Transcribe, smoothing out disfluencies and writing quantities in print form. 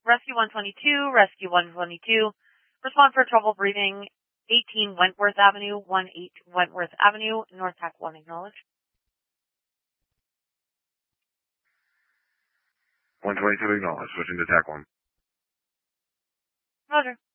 Rescue 122, Rescue 122. Respond for trouble breathing, 18 Wentworth Avenue, 18 Wentworth Avenue, North TAC 1 acknowledged. 122 acknowledged, switching to TAC 1. Roger.